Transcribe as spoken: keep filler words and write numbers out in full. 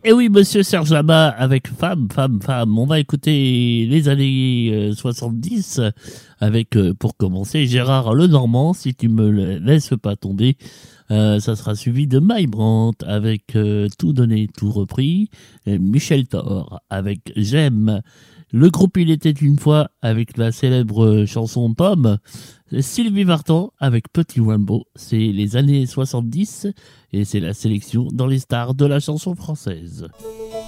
Et oui, monsieur Serge Lama, avec Femme, Femme, Femme. On va écouter les années euh, soixante-dix avec, euh, pour commencer, Gérard Lenormand, si tu me le laisses pas tomber. Euh, ça sera suivi de Mike Brandt avec euh, Tout donné, tout repris. Et Michel Thor avec J'aime. Le groupe Il était une fois avec la célèbre chanson Pomme. Sylvie Vartan avec Petit Wimbo. C'est les années soixante-dix et c'est la sélection dans les stars de la chanson française.